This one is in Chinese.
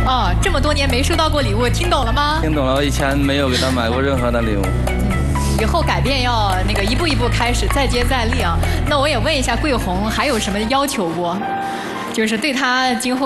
哦，这么多年没收到过礼物，听懂了吗？ 听懂了，我以前没有给他买过任何的礼物。 以后改变要那个一步一步开始，再接再厉啊。那我也问一下桂红，还有什么要求不？就是对他今后。